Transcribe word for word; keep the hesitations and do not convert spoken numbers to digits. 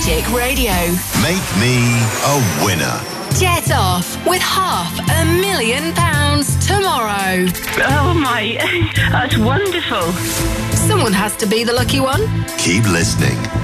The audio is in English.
Magic Radio. Make me a winner. Get off with half a million pounds tomorrow. Oh my, that's wonderful. Someone has to be the lucky one. Keep listening.